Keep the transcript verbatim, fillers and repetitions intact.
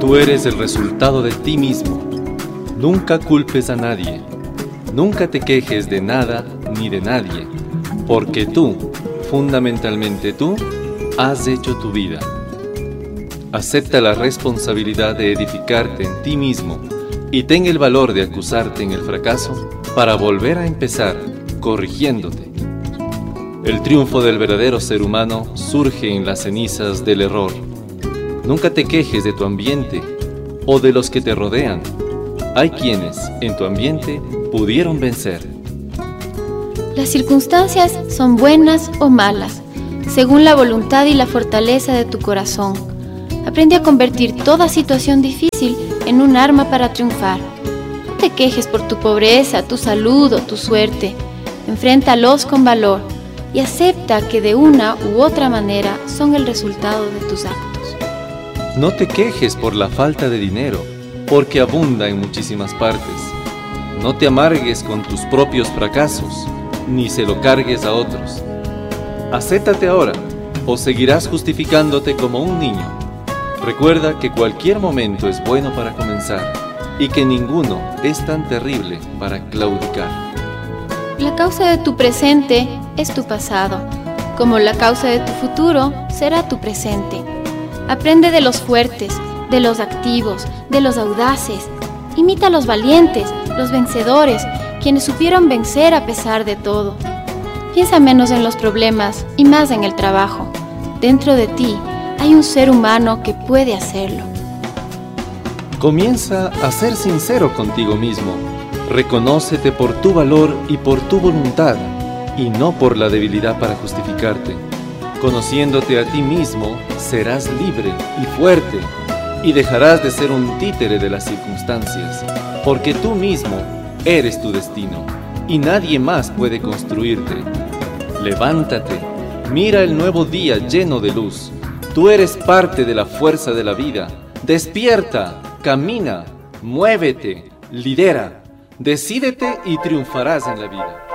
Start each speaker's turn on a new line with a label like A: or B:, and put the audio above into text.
A: Tú eres el resultado de ti mismo. Nunca culpes a nadie. Nunca te quejes de nada ni de nadie, porque tú, fundamentalmente tú, has hecho tu vida. Acepta la responsabilidad de edificarte en ti mismo y ten el valor de acusarte en el fracaso para volver a empezar, corrigiéndote. El triunfo del verdadero ser humano surge en las cenizas del error. Nunca te quejes de tu ambiente o de los que te rodean. Hay quienes, en tu ambiente, pudieron vencer.
B: Las circunstancias son buenas o malas, según la voluntad y la fortaleza de tu corazón. Aprende a convertir toda situación difícil en un arma para triunfar. No te quejes por tu pobreza, tu salud o tu suerte. Enfréntalos con valor y acepta que de una u otra manera son el resultado de tus actos.
A: No te quejes por la falta de dinero, porque abunda en muchísimas partes. No te amargues con tus propios fracasos, ni se lo cargues a otros. Acéptate ahora, o seguirás justificándote como un niño. Recuerda que cualquier momento es bueno para comenzar, y que ninguno es tan terrible para claudicar.
B: La causa de tu presente es tu pasado, como la causa de tu futuro será tu presente. Aprende de los fuertes, de los activos, de los audaces. Imita a los valientes, los vencedores, quienes supieron vencer a pesar de todo. Piensa menos en los problemas y más en el trabajo. Dentro de ti hay un ser humano que puede hacerlo.
A: Comienza a ser sincero contigo mismo. Reconócete por tu valor y por tu voluntad, y no por la debilidad para justificarte. Conociéndote a ti mismo, serás libre y fuerte, y dejarás de ser un títere de las circunstancias, porque tú mismo eres tu destino, y nadie más puede construirte. Levántate, mira el nuevo día lleno de luz. Tú eres parte de la fuerza de la vida. Despierta, camina, muévete, lidera. Decídete y triunfarás en la vida.